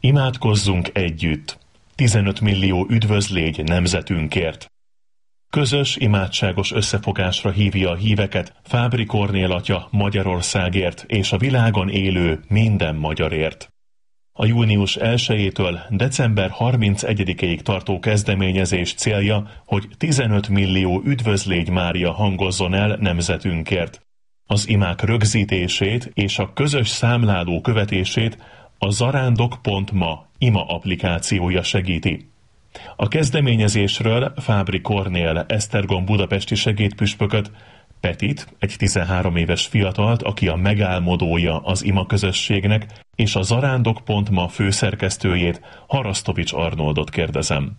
Imádkozzunk együtt! 15 millió üdvözlégy nemzetünkért! Közös, imádságos összefogásra hívja a híveket Fábry Kornél atya Magyarországért és a világon élő minden magyarért. A június 1-től december 31-ig tartó kezdeményezés célja, hogy 15 millió üdvözlégy Mária hangozzon el nemzetünkért. Az imák rögzítését és a közös számláló követését a zarándok.ma ima applikációja segíti. A kezdeményezésről Fábry Kornél Esztergom budapesti segédpüspököt, Petit, egy 13 éves fiatalt, aki a megálmodója az ima közösségnek, és a zarándok.ma főszerkesztőjét, Harasztovics Arnoldot kérdezem.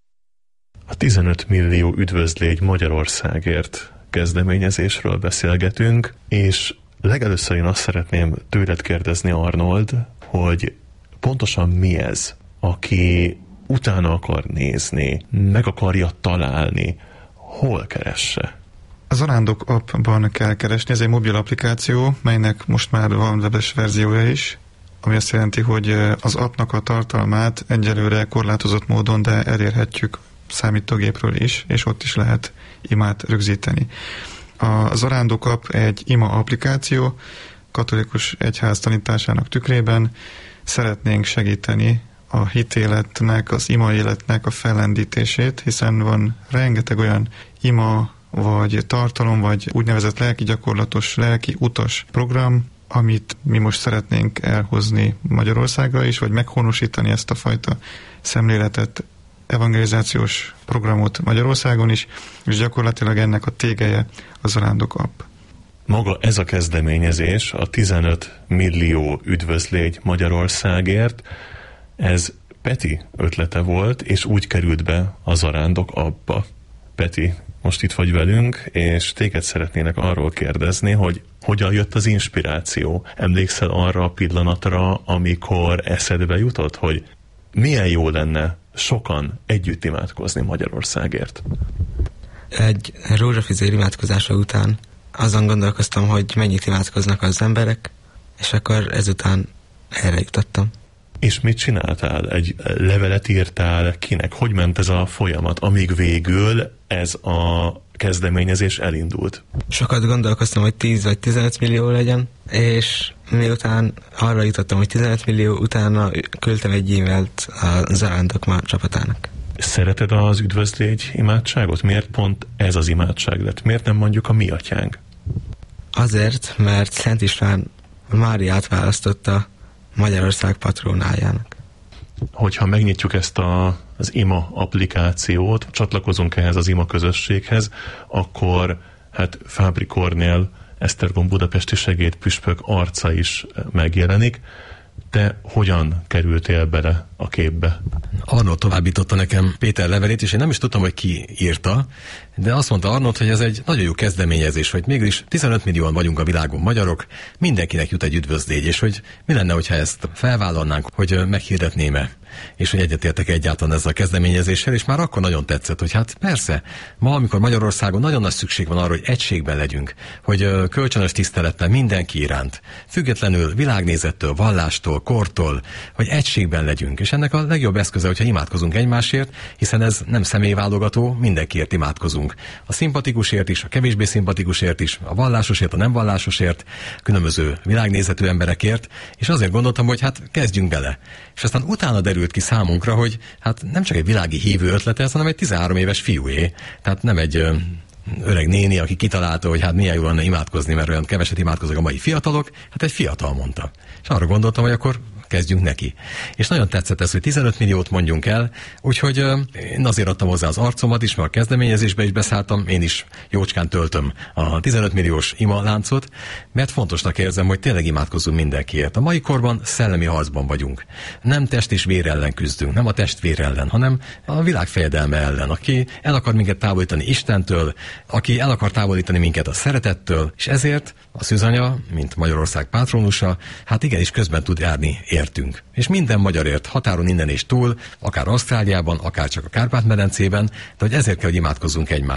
A 15 millió üdvözlégy Magyarországért kezdeményezésről beszélgetünk, és legelőször én azt szeretném tőled kérdezni, Arnold, hogy pontosan mi ez, aki utána akar nézni, meg akarja találni, hol keresse? A Zarándok appban kell keresni, ez egy mobil applikáció, melynek most már van webes verziója is, ami azt jelenti, hogy az appnak a tartalmát egyelőre korlátozott módon, de elérhetjük számítógépről is, és ott is lehet imát rögzíteni. A Zarándok app egy ima applikáció, katolikus egyház tanításának tükrében szeretnénk segíteni a hitéletnek, az ima életnek a fellendítését, hiszen van rengeteg olyan ima, vagy tartalom, vagy úgynevezett lelki gyakorlatos, lelki utas program, amit mi most szeretnénk elhozni Magyarországra is, vagy meghonosítani ezt a fajta szemléletet, evangelizációs programot Magyarországon is, és gyakorlatilag ennek a tégeje a Zarándok app. Maga ez a kezdeményezés, a 15 millió üdvözlégy Magyarországért, ez Peti ötlete volt, és úgy került be a Zarándok appba. Peti, most itt vagy velünk, és téged szeretnének arról kérdezni, hogy hogyan jött az inspiráció. Emlékszel arra a pillanatra, amikor eszedbe jutott, hogy milyen jó lenne sokan együtt imádkozni Magyarországért? Egy rózsafüzér imádkozása után azon gondolkoztam, hogy mennyit imádkoznak az emberek, és akkor ezután erre jutottam. És mit csináltál? Egy levelet írtál kinek? Hogy ment ez a folyamat, amíg végül ez a kezdeményezés elindult? Sokat gondolkoztam, hogy 10 vagy 15 millió legyen, és miután arra jutottam, hogy 15 millió, utána küldtem egy e-mailt a Zarándok csapatának. Szereted az üdvözlégy imádságot? Miért pont ez az imádság lett? Miért nem mondjuk a mi atyánk? Azért, mert Szent István Máriát választotta Magyarország patrónájának. Hogyha megnyitjuk ezt az ima applikációt, csatlakozunk ehhez az ima közösséghez, akkor hát Fábry Kornél Esztergom budapesti segédpüspök arca is megjelenik. Te hogyan kerültél bele a képbe? Arnold továbbította nekem Péter levelét, és én nem is tudtam, hogy ki írta, de azt mondta Arnold, hogy ez egy nagyon jó kezdeményezés, hogy mégis 15 millióan vagyunk a világon magyarok, mindenkinek jut egy üdvözlégy, és hogy mi lenne, hogyha ezt felvállalnánk, hogy meghirdetném-e, és hogy egyetértek egyáltalán ezzel a kezdeményezéssel, és már akkor nagyon tetszett, hogy hát persze, ma, amikor Magyarországon nagyon nagy szükség van arra, hogy egységben legyünk, hogy kölcsönös tisztelettel mindenki iránt, függetlenül világnézettől, vallástól, kortól, hogy egységben legyünk, és ennek a legjobb eszköze, hogyha imádkozunk egymásért, hiszen ez nem személyválogató, mindenkiért imádkozunk. A szimpatikusért is, a kevésbé szimpatikusért is, a vallásosért, a nem vallásosért, különböző világnézetű emberekért, és azért gondoltam, hogy hát kezdjünk bele. És aztán utána derült ki számunkra, hogy hát nem csak egy világi hívő ötlete ez, hanem egy 13 éves fiúé. Tehát nem egy öreg néni, aki kitalálta, hogy hát milyen jól lenne imádkozni, mert olyan keveset imádkoznak a mai fiatalok, hát egy fiatal mondta. És arra gondoltam, hogy akkor kezdjünk neki. És nagyon tetszett ez, hogy 15 milliót mondjunk el, úgyhogy én azért adtam hozzá az arcomat is, mert a kezdeményezésbe is beszálltam, én is jócskán töltöm a 15 milliós ima láncot, mert fontosnak érzem, hogy tényleg imádkozzunk mindenkiért. A mai korban szellemi harcban vagyunk. Nem test és vér ellen küzdünk, nem a testvér ellen, hanem a világ fejedelme ellen, aki el akar minket távolítani Istentől, aki el akar távolítani minket a szeretettől, és ezért a szűzanya, mint Magyarország pátronusa, hát igenis közben tud járni értünk. És minden magyarért, határon innen és túl, akár Ausztráliában, akár csak a Kárpát-medencében, de hogy ezért kell, hogy imádkozzunk egymásért.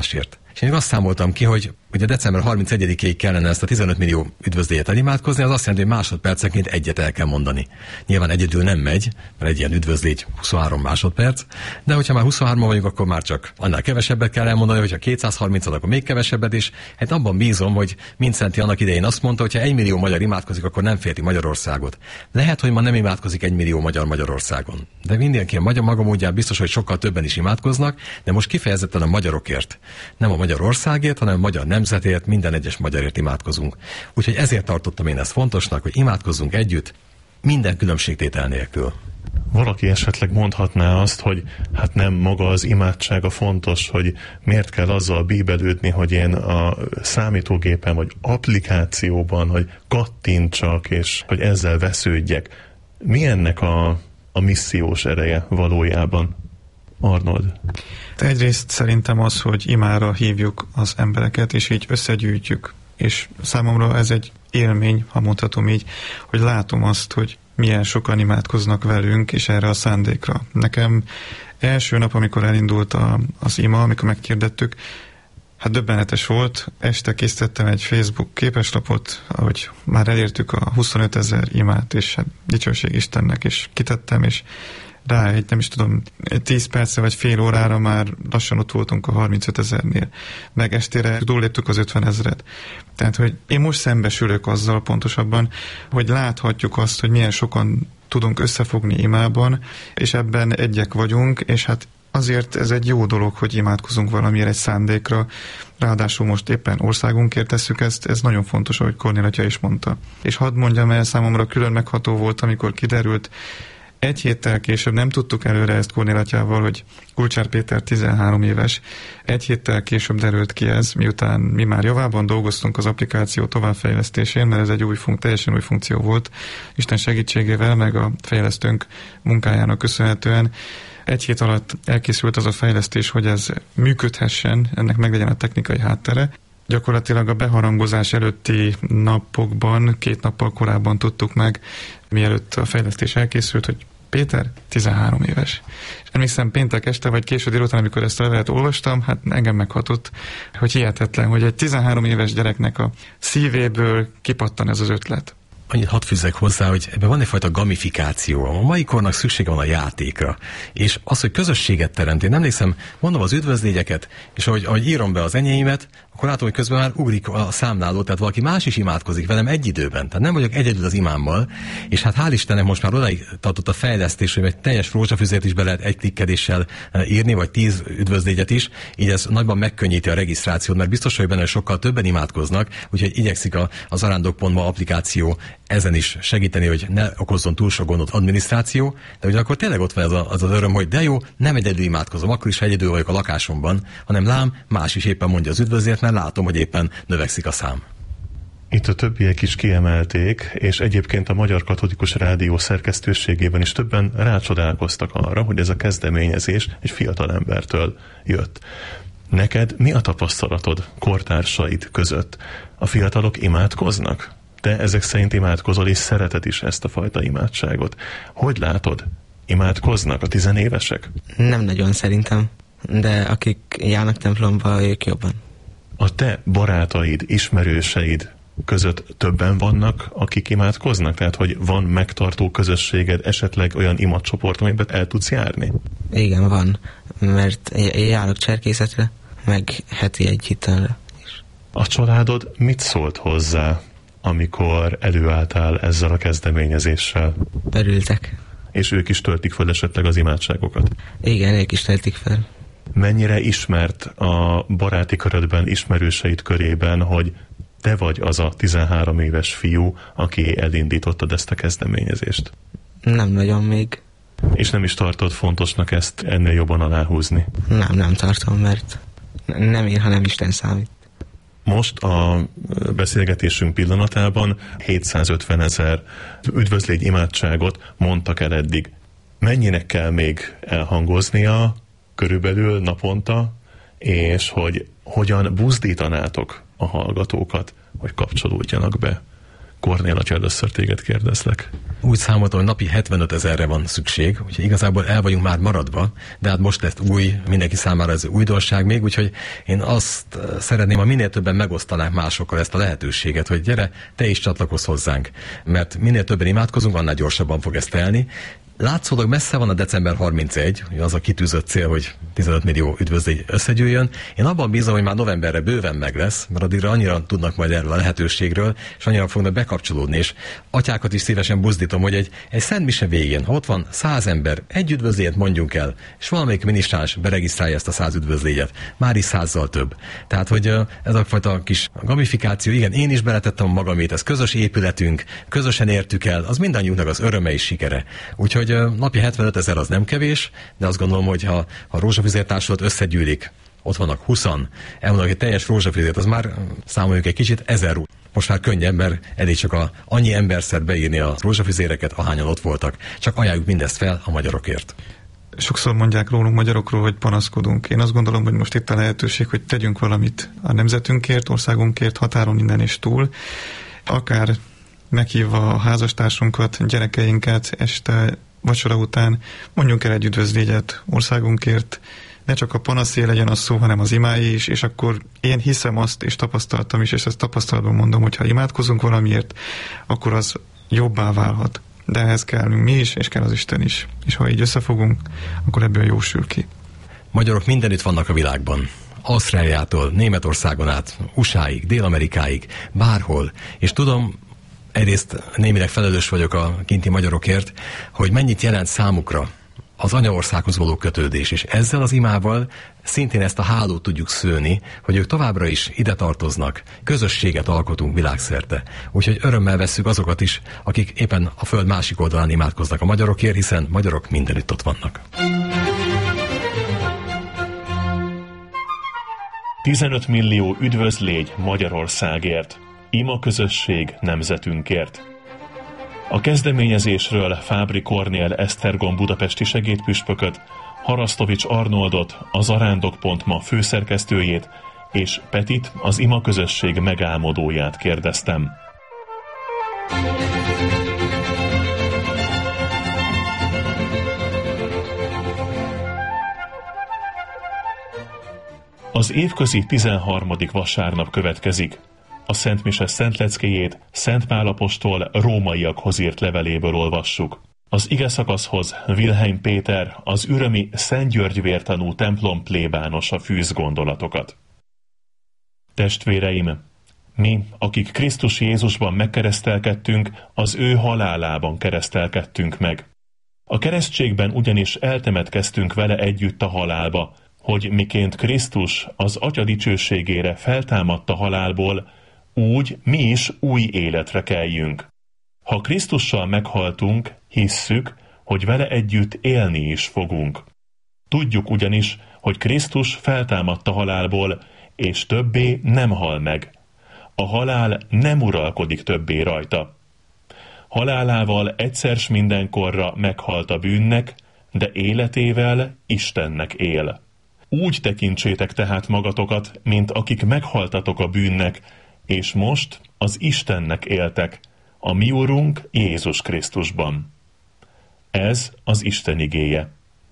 És én azt számoltam ki, hogy ugye december 31-ig kellene ezt a 15 millió üdvözlégyet elimádkozni, az azt jelenti, hogy másodpercenként egyet el kell mondani. Nyilván egyedül nem megy, mert egy ilyen üdvözlégy 23 másodperc, de hogyha már 23-an vagyunk, akkor már csak annál kevesebbet kell elmondani, hogyha 230, akkor még kevesebbet, és hát abban bízom, hogy Mindszenty annak idején azt mondta, hogy ha 1 millió magyar imádkozik, akkor nem félti Magyarországot. Lehet, hogy ma nem imádkozik 1 millió magyar Magyarországon. De mindenki a magyar maga módján biztos, hogy sokkal többen is imádkoznak, de most kifejezetten a magyarokért. Nem a Magyarországért, hanem a magyar nemzetért, minden egyes magyarért imádkozunk. Úgyhogy ezért tartottam én ezt fontosnak, hogy imádkozzunk együtt, minden különbségtétel nélkül. Valaki esetleg mondhatná azt, hogy hát nem maga az imádsága fontos, hogy miért kell azzal bíbelődni, hogy én a számítógépen vagy applikációban, hogy kattintsak, és hogy ezzel vesződjek. Mi ennek a missziós ereje valójában, Arnold? Egyrészt szerintem az, hogy imára hívjuk az embereket, és így összegyűjtjük. És számomra ez egy élmény, ha mondhatom így, hogy látom azt, hogy milyen sokan imádkoznak velünk, és erre a szándékra. Nekem első nap, amikor elindult az ima, amikor megkérdettük, hát döbbenetes volt. Este készítettem egy Facebook képeslapot, ahogy már elértük a 25 000 imát, és hát dicsőség Istennek, és kitettem, és rá egy, nem is tudom, 10 percre vagy fél órára már lassan ott voltunk a 35 000-nél. Meg estére túlléptük az 50 000-et. Tehát, hogy én most szembesülök azzal pontosabban, hogy láthatjuk azt, hogy milyen sokan tudunk összefogni imában, és ebben egyek vagyunk, és hát azért ez egy jó dolog, hogy imádkozunk valamiért, egy szándékra, ráadásul most éppen országunkért tesszük ezt, ez nagyon fontos, ahogy Kornél atya is mondta. És hadd mondjam el, számomra külön megható volt, amikor kiderült, egy héttel később, nem tudtuk előre ezt Kornél atyával, hogy Kulcsár Péter 13 éves, egy héttel később derült ki ez, miután mi már javában dolgoztunk az applikáció továbbfejlesztésén, mert ez egy teljesen új funkció volt, Isten segítségével, meg a fejlesztőnk munkájának köszönhetően. Egy hét alatt elkészült az a fejlesztés, hogy ez működhessen, ennek meglegyen a technikai háttere. Gyakorlatilag a beharangozás előtti napokban, 2 nappal korábban tudtuk meg, mielőtt a fejlesztés elkészült, hogy Péter 13 éves. És emlékszem, péntek este vagy késő délután, amikor ezt a levelet olvastam, hát engem meghatott, hogy hihetetlen, hogy egy 13 éves gyereknek a szívéből kipattan ez az ötlet. Annyit hadd fűzzek hozzá, hogy ebben van egyfajta gamifikáció. A mai kornak szüksége van a játékra. És az, hogy közösséget teremt. Én emlékszem, mondom az üdvözlégyeket, és ahogy írom be az enyémet, akkor látom, hogy közben már ugrik a számláló, tehát valaki más is imádkozik velem egy időben. Tehát nem vagyok egyedül az imámmal, és hát hál' Istennek most már odaig tartott a fejlesztés, hogy egy teljes rózsafüzért is be lehet egy klikkedéssel írni, vagy 10 üdvözlégyet is, így ez nagyban megkönnyíti a regisztrációt, mert biztos, hogy benne sokkal többen imádkoznak, úgyhogy igyekszik az arándok.ma applikáció ezen is segíteni, hogy ne okozzon túl sok gondot adminisztráció, de ugyanakkor tényleg ott van az öröm, hogy de jó, nem egyedül imádkozom, akkor is, ha egyedül vagyok a lakásomban, hanem lám, más is éppen mondja az üdvözlést, mert látom, hogy éppen növekszik a szám. Itt a többiek is kiemelték, és egyébként a Magyar Katolikus Rádió szerkesztőségében is többen rácsodálkoztak arra, hogy ez a kezdeményezés egy fiatal embertől jött. Neked mi a tapasztalatod kortársaid között? A fiatalok imádkoznak? Te ezek szerint imádkozol, és szereted is ezt a fajta imádságot. Hogy látod? Imádkoznak a tizenévesek? Nem nagyon szerintem, de akik járnak templomba, ők jobban. A te barátaid, ismerőseid között többen vannak, akik imádkoznak? Tehát, hogy van megtartó közösséged, esetleg olyan imacsoport, amiben el tudsz járni? Igen, van, mert járok cserkészetre, meg heti egy hitelre is. A családod mit szólt hozzá, amikor előálltál ezzel a kezdeményezéssel? Örültek. És ők is töltik fel esetleg az imádságokat? Igen, ők is töltik fel. Mennyire ismert a baráti körödben, ismerőseid körében, hogy te vagy az a 13 éves fiú, aki elindítottad ezt a kezdeményezést? Nem nagyon még. És nem is tartod fontosnak ezt ennél jobban aláhúzni? Nem tartom, mert nem én, hanem Isten számít. Most a beszélgetésünk pillanatában 750 000 üdvözlégy imádságot mondtak el eddig. Mennyinek kell még elhangoznia körülbelül naponta, és hogy hogyan buzdítanátok a hallgatókat, hogy kapcsolódjanak be Kornél atya, először téged kérdezlek. Úgy számoltam, hogy napi 75 000-re van szükség, úgyhogy igazából el vagyunk már maradva, de hát most lesz mindenki számára ez újdonság még, úgyhogy én azt szeretném, ha minél többen megosztanák másokkal ezt a lehetőséget, hogy gyere, te is csatlakozz hozzánk, mert minél többen imádkozunk, annál gyorsabban fog ez telni. Látszólag messze van a december 31, az a kitűzött cél, hogy 15 millió üdvözlégy összegyűjjön. Én abban bízom, hogy már novemberre bőven meg lesz, mert addigra annyira tudnak majd erről a lehetőségről, és annyira fognak bekapcsolódni, és atyákat is szívesen buzdítom, hogy egy Szent Mise végén, ha ott van 100 ember, egy üdvözlégyet mondjunk el, és valamelyik minisztráns beregisztrálja ezt a 100 üdvözlégyet, már is 100-zal több. Tehát, hogy ez a fajta kis gamifikáció, igen, én is beletettem a magamét, ez közös épületünk, közösen értük el, az mindannyiunknak az öröme és sikere. Úgyhogy napi 75 000 az nem kevés, de azt gondolom, hogy ha a Rózsafüzér Társulat összegyűlik, ott vannak 20-an, elmondanak egy teljes rózsafüzért, az már számoljuk egy kicsit 1000 rút. Most már könnyebb, mert elég csak annyi emberszer beírni a rózsafüzéreket, ahányan ott voltak. Csak ajánljuk mindezt fel a magyarokért. Sokszor mondják rólunk magyarokról, hogy panaszkodunk. Én azt gondolom, hogy most itt a lehetőség, hogy tegyünk valamit a nemzetünkért, országunkért, határon innen és túl. Akár meghívva a házastársunkat, gyerekeinket este vacsora után mondjunk el egy üdvözlégyet országunkért, ne csak a panaszé legyen az szó, hanem az imáé is, és akkor én hiszem azt, és tapasztaltam is, és ezt tapasztalatban mondom, hogy ha imádkozunk valamiért, akkor az jobbá válhat. De ehhez kellünk mi is, és kell az Isten is. És ha így összefogunk, akkor ebből jó sül ki. Magyarok mindenütt vannak a világban. Ausztráliától, Németországon át, USA-ig, Dél-Amerikáig, bárhol. És tudom, egyrészt némileg felelős vagyok a kinti magyarokért, hogy mennyit jelent számukra az anyaországhoz való kötődés, és ezzel az imával szintén ezt a hálót tudjuk szőni, hogy ők továbbra is ide tartoznak, közösséget alkotunk világszerte. Úgyhogy örömmel vesszük azokat is, akik éppen a föld másik oldalán imádkoznak a magyarokért, hiszen magyarok mindenütt ott vannak. 15 millió üdvözlégy Magyarországért. Ima közösség nemzetünkért. A kezdeményezésről Fábri Kornél Esztergom budapesti segédpüspököt, Harasztovics Arnoldot, a zarándok.ma főszerkesztőjét és Petit, az Ima közösség megálmodóját kérdeztem. Az évközi 13. vasárnap következik. A Szent Mise Szent Leckéjét Szent Pál apostol rómaiakhoz írt leveléből olvassuk. Az igeszakaszhoz Wilhelm Péter, az ürömi Szent György vértanú templom plébánosa fűz gondolatokat. Testvéreim, mi, akik Krisztus Jézusban megkeresztelkedtünk, az ő halálában keresztelkedtünk meg. A keresztségben ugyanis eltemetkeztünk vele együtt a halálba, hogy miként Krisztus az Atya dicsőségére feltámadt a halálból, úgy mi is új életre keljünk. Ha Krisztussal meghaltunk, hisszük, hogy vele együtt élni is fogunk. Tudjuk ugyanis, hogy Krisztus feltámadt a halálból, és többé nem hal meg. A halál nem uralkodik többé rajta. Halálával egyszer s mindenkorra meghalt a bűnnek, de életével Istennek él. Úgy tekintsétek tehát magatokat, mint akik meghaltatok a bűnnek, és most az Istennek éltek, a mi Urunk Jézus Krisztusban. Ez az Isten igéje.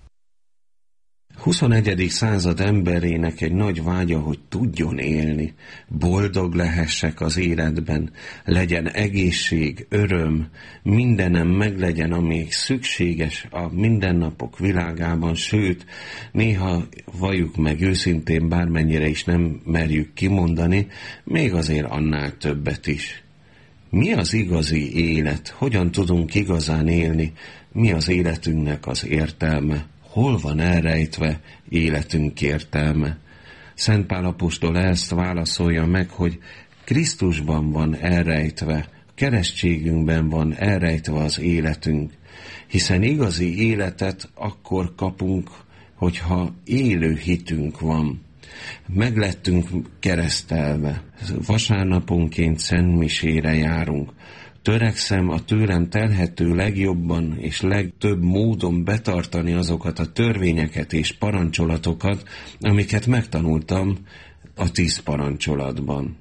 21. század emberének egy nagy vágya, hogy tudjon élni, boldog lehessek az életben, legyen egészség, öröm, mindenem meglegyen, ami szükséges a mindennapok világában, sőt, néha valljuk meg őszintén, bármennyire is nem merjük kimondani, még azért annál többet is. Mi az igazi élet? Hogyan tudunk igazán élni? Mi az életünknek az értelme? Hol van elrejtve életünk értelme? Szent Pál apostol ezt válaszolja meg, hogy Krisztusban van elrejtve, keresztségünkben van elrejtve az életünk, hiszen igazi életet akkor kapunk, hogyha élő hitünk van. Meglettünk keresztelve, vasárnaponként szentmisére járunk. Törekszem a tőlem telhető legjobban és legtöbb módon betartani azokat a törvényeket és parancsolatokat, amiket megtanultam a 10 parancsolatban.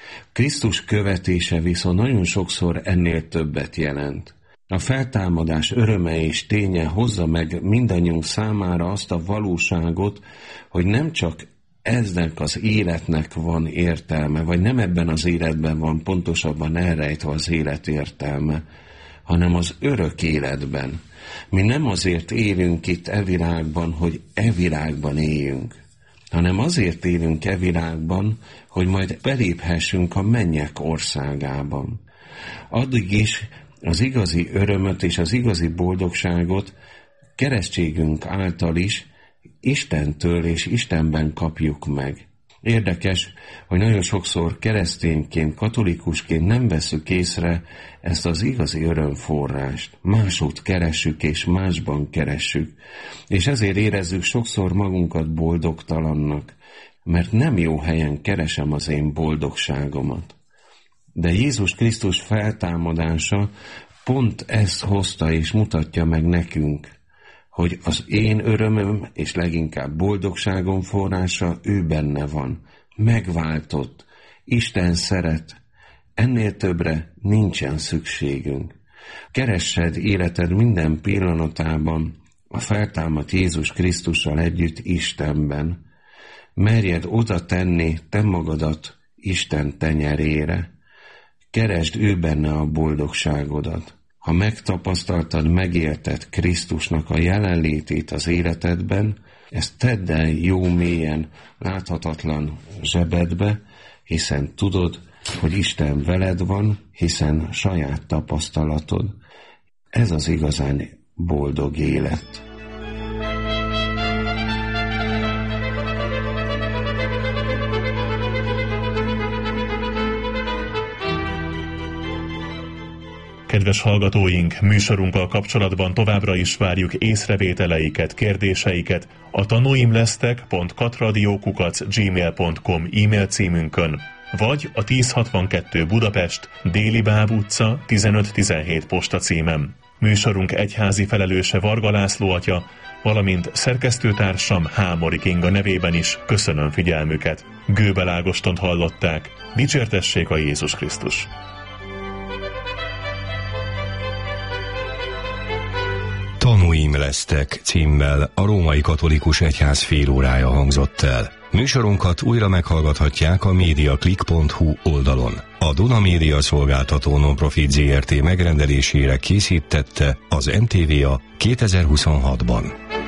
Krisztus követése viszont nagyon sokszor ennél többet jelent. A feltámadás öröme és ténye hozza meg mindannyiunk számára azt a valóságot, hogy nem csak eznek az életnek van értelme, vagy nem ebben az életben van pontosabban elrejtve az élet értelme, hanem az örök életben. Mi nem azért élünk itt e világban, hogy e világban éljünk, hanem azért élünk e világban, hogy majd beléphessünk a mennyek országában. Addig is az igazi örömöt és az igazi boldogságot keresztségünk által is Istentől és Istenben kapjuk meg. Érdekes, hogy nagyon sokszor keresztényként, katolikusként nem vesszük észre ezt az igazi örömforrást. Máshogy keressük és másban keressük, és ezért érezzük sokszor magunkat boldogtalannak, mert nem jó helyen keresem az én boldogságomat. De Jézus Krisztus feltámadása pont ezt hozta és mutatja meg nekünk, hogy az én örömöm és leginkább boldogságom forrása ő benne van. Megváltott. Isten szeret. Ennél többre nincsen szükségünk. Keressed életed minden pillanatában a feltámadt Jézus Krisztussal együtt Istenben. Merjed oda tenni te magadat Isten tenyerére. Keresd ő benne a boldogságodat. Ha megtapasztaltad, megélted Krisztusnak a jelenlétét az életedben, ezt tedd el jó mélyen, láthatatlan zsebedbe, hiszen tudod, hogy Isten veled van, hiszen saját tapasztalatod. Ez az igazán boldog élet. Kedves hallgatóink, műsorunkkal kapcsolatban továbbra is várjuk észrevételeiket, kérdéseiket a tanuimlesztek.katradio@gmail.com e-mail címünkön, vagy a 1062 Budapest, Déli Báb utca 1517 postacímen. Műsorunk egyházi felelőse Varga László atya, valamint szerkesztőtársam Hámori Inga nevében is köszönöm figyelmüket. Gőbel Ágostont hallották. Dicsértessék a Jézus Krisztus! Tanuim lesztek címmel a Római Katolikus Egyház félórája hangzott el. Műsorunkat újra meghallgathatják a mediaclick.hu oldalon. A Duna Média szolgáltató non-profit ZRT megrendelésére készítette az MTVA 2026-ban.